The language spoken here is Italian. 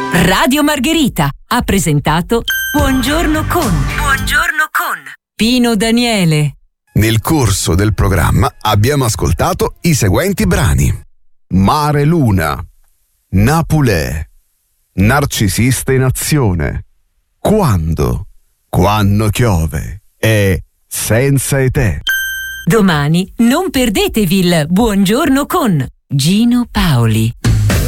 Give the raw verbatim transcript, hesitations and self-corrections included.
Radio Margherita ha presentato Buongiorno con Buongiorno con Pino Daniele. Nel corso del programma abbiamo ascoltato i seguenti brani: Mare Luna, Napulè, Narcisista in azione, Quando, Quando chiove e Senza etè. Domani non perdetevi il Buongiorno con Gino Paoli.